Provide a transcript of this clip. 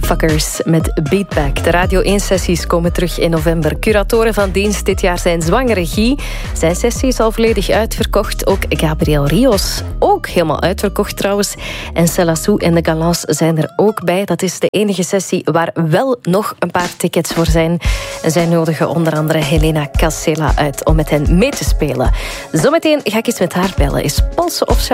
Fuckers met Beatback. De Radio 1-sessies komen terug in november. Curatoren van dienst dit jaar zijn Zwangere Guy. Zijn sessie is al volledig uitverkocht. Ook Gabriel Rios, ook helemaal uitverkocht trouwens. En Celassou en de Galants zijn er ook bij. Dat is de enige sessie waar wel nog een paar tickets voor zijn. En zij nodigen onder andere Helena Casella uit om met hen mee te spelen. Zometeen ga ik eens met haar bellen. Is Poolse of